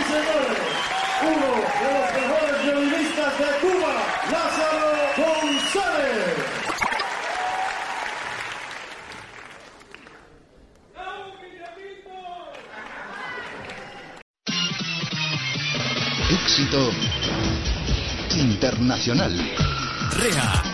señores, uno de los mejores violinistas de Cuba, Lázaro González. Éxito internacional. REA.